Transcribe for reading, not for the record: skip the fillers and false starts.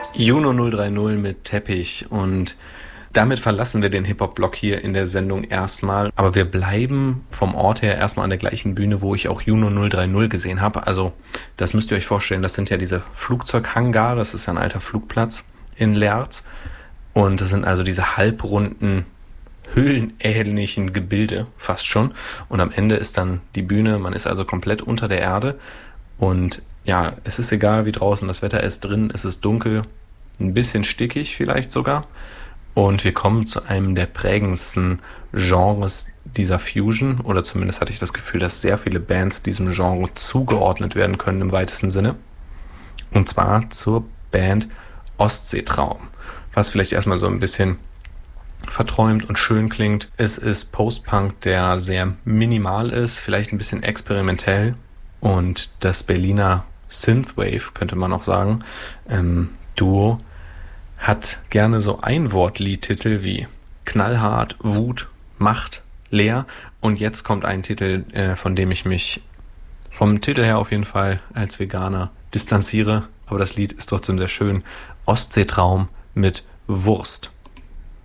Juno 030 mit Teppich, und damit verlassen wir den Hip-Hop-Block hier in der Sendung erstmal. Aber wir bleiben vom Ort her erstmal an der gleichen Bühne, wo ich auch Juno 030 gesehen habe. Also das müsst ihr euch vorstellen, das sind ja diese Flugzeughangare, das ist ja ein alter Flugplatz in Leerz. Und das sind also diese halbrunden, höhlenähnlichen Gebilde, fast schon. Und am Ende ist dann die Bühne, man ist also komplett unter der Erde. Und ja, es ist egal, wie draußen das Wetter ist, drin ist es dunkel, ein bisschen stickig vielleicht sogar. Und wir kommen zu einem der prägendsten Genres dieser Fusion, oder zumindest hatte ich das Gefühl, dass sehr viele Bands diesem Genre zugeordnet werden können im weitesten Sinne. Und zwar zur Band Ostseetraum, was vielleicht erstmal so ein bisschen verträumt und schön klingt. Es ist Post-Punk, der sehr minimal ist, vielleicht ein bisschen experimentell, und das Berliner Synthwave, könnte man auch sagen, Duo hat gerne so Einwortliedtitel wie Knallhart, Wut, Macht, Leer. Und jetzt kommt ein Titel, von dem ich mich vom Titel her auf jeden Fall als Veganer distanziere. Aber das Lied ist trotzdem sehr schön. Ostseetraum mit Wurst.